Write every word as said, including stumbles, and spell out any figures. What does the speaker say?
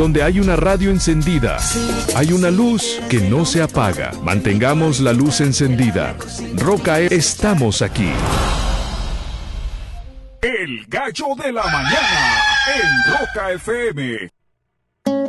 Donde hay una radio encendida, hay una luz que no se apaga. Mantengamos la luz encendida. Roca, estamos aquí. El gallo de la mañana en Roca F M.